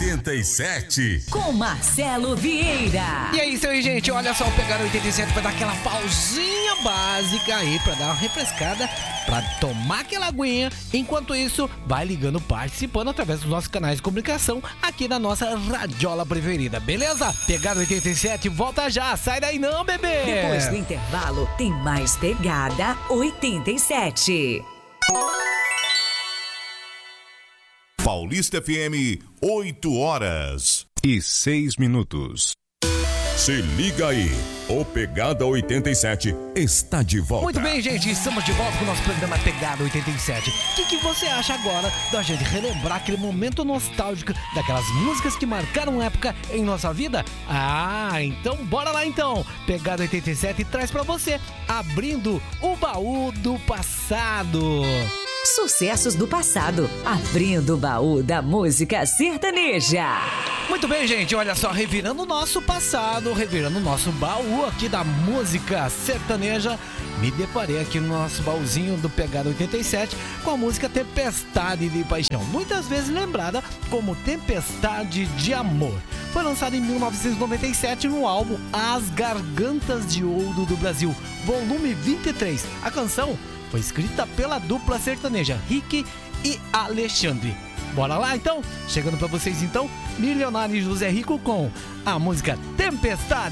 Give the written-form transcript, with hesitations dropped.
87. Com Marcelo Vieira. E é isso aí, gente. Olha só, o Pegada 87 vai dar aquela pausinha básica aí pra dar uma refrescada, pra tomar aquela aguinha. Enquanto isso, vai ligando, participando através dos nossos canais de comunicação aqui na nossa radiola preferida, beleza? Pegada 87, volta já. Sai daí não, bebê. Depois do intervalo, tem mais Pegada 87. Paulista FM, 8h06. Se liga aí, o Pegada 87 está de volta. Muito bem, gente, estamos de volta com o nosso programa Pegada 87. O que você acha agora da gente relembrar aquele momento nostálgico daquelas músicas que marcaram época em nossa vida? Então bora lá então. Pegada 87 traz pra você, abrindo o baú do passado. Sucessos do passado, abrindo o baú da música sertaneja. Muito bem, gente, olha só, revirando o nosso passado, revirando o nosso baú aqui da música sertaneja, me deparei aqui no nosso baúzinho do Pegada 87 com a música Tempestade de Paixão, muitas vezes lembrada como Tempestade de Amor. Foi lançada em 1997 no álbum As Gargantas de Ouro do Brasil, volume 23. A canção foi escrita pela dupla sertaneja Rick e Alexandre. Bora lá então? Chegando pra vocês então, Milionário José Rico com a música Tempestade.